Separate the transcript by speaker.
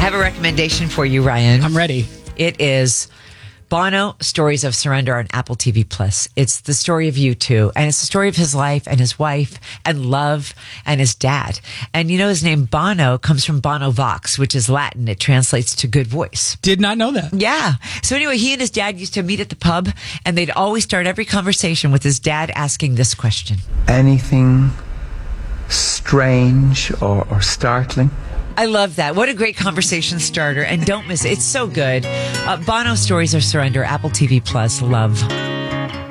Speaker 1: have a recommendation for you, Ryan.
Speaker 2: I'm ready.
Speaker 1: It is Bono, Stories of Surrender on Apple TV Plus. It's the story of U2, and it's the story of his life and his wife and love and his dad. And you know, his name Bono comes from Bono Vox, which is Latin. It translates to good voice.
Speaker 2: Did not know that.
Speaker 1: Yeah. So anyway, he and his dad used to meet at the pub, and they'd always start every conversation with his dad asking this question.
Speaker 3: Anything strange or startling?
Speaker 1: I love that. What a great conversation starter. And don't miss it. It's so good. Bono, Stories of Surrender, Apple TV Plus. Love.